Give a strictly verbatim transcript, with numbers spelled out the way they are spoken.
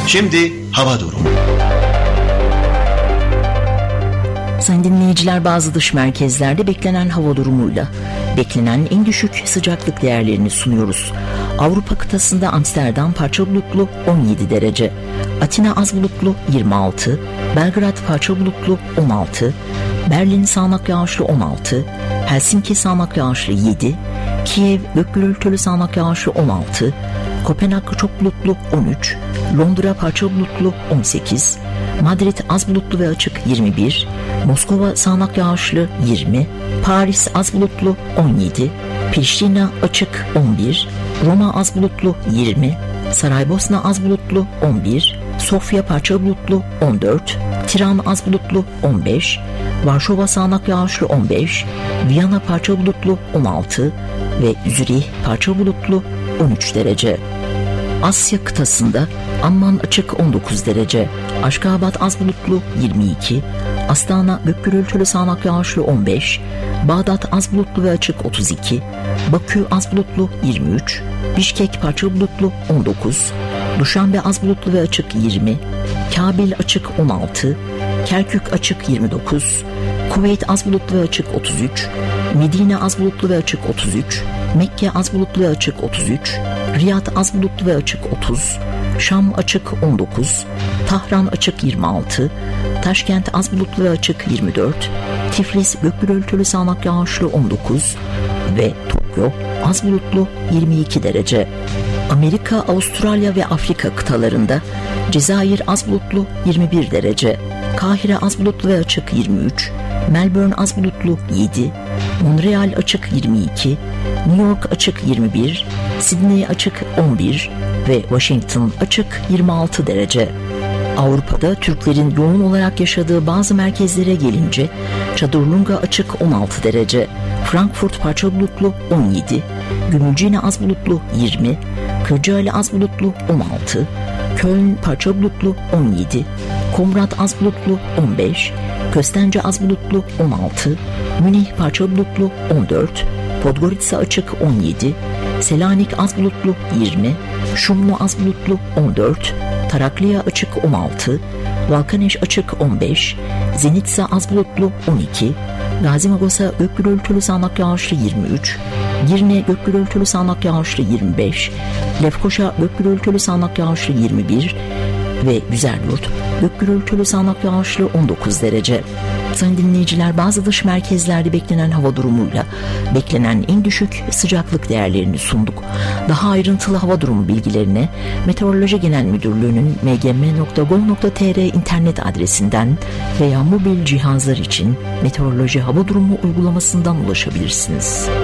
Şimdi hava durumu. Sayın dinleyiciler, bazı dış merkezlerde beklenen hava durumuyla beklenen en düşük sıcaklık değerlerini sunuyoruz. Avrupa kıtasında Amsterdam parça bulutlu on yedi derece, Atina az bulutlu yirmi altı, Belgrad parça bulutlu on altı, Berlin sağanak yağışlı on altı, Helsinki sağanak yağışlı yedi, Kiev gök gürültülü sağanak yağışlı on altı, Kopenhag çok bulutlu on üç, Londra parça bulutlu on sekiz, Madrid az bulutlu ve açık yirmi bir, Moskova sağanak yağışlı yirmi, Paris az bulutlu on yedi, Priştina açık on bir, Roma az bulutlu yirmi, Saraybosna az bulutlu on bir, Sofya parça bulutlu on dört, Tiran az bulutlu on beş, Varşova sağanak yağışlı on beş, Viyana parça bulutlu on altı ve Zürih parça bulutlu on üç derece. Asya kıtasında Amman açık on dokuz derece, Aşgabat az bulutlu yirmi iki, Astana gök gürültülü sağanak yağışlı on beş, Bağdat az bulutlu ve açık otuz iki, Bakü az bulutlu yirmi üç, Bişkek parça bulutlu on dokuz, Duşanbe az bulutlu ve açık yirmi, Kabil açık on altı, Kerkük açık yirmi dokuz, Kuveyt az bulutlu ve açık otuz üç, Medine az bulutlu ve açık otuz üç, Mekke az bulutlu ve açık otuz üç, Riyad az bulutlu ve açık otuz, Şam açık on dokuz, Tahran açık yirmi altı, Taşkent az bulutlu ve açık yirmi dört, Tiflis gök gürültülü sağanak yağışlı on dokuz ve Tokyo az bulutlu yirmi iki derece. Amerika, Avustralya ve Afrika kıtalarında Cezayir az bulutlu yirmi bir derece, Kahire az bulutlu ve açık yirmi üç, Melbourne az bulutlu yedi, Montreal açık yirmi iki, New York açık yirmi bir, Sydney açık on bir ve Washington açık yirmi altı derece. Avrupa'da Türklerin yoğun olarak yaşadığı bazı merkezlere gelince Çadırlunga açık on altı derece, Frankfurt parça bulutlu on yedi, Gümülcine az bulutlu yirmi, Kırcaali az bulutlu on altı, Köln parça bulutlu on yedi, Komrat az bulutlu on beş, Köstence az bulutlu on altı, Münih parça bulutlu on dört, Podgorica açık on yedi, Selanik az bulutlu yirmi, Şumlu az bulutlu on dört, Tarakliya açık on altı, Valkaneş açık on beş, Zenitsa az bulutlu on iki, Gazimagosa gök gürültülü sağanak yağışlı yirmi üç, Girne gök gürültülü sağanak yağışlı yirmi beş, Lefkoşa gök gürültülü sağanak yağışlı yirmi bir ve Güzelyurt gök gürültülü sağanak yağışlı on dokuz derece. Sayın dinleyiciler, bazı dış merkezlerde beklenen hava durumuyla beklenen en düşük sıcaklık değerlerini sunduk. Daha ayrıntılı hava durumu bilgilerine Meteoroloji Genel Müdürlüğü'nün m g m nokta gov nokta t r internet adresinden veya mobil cihazlar için Meteoroloji Hava Durumu uygulamasından ulaşabilirsiniz.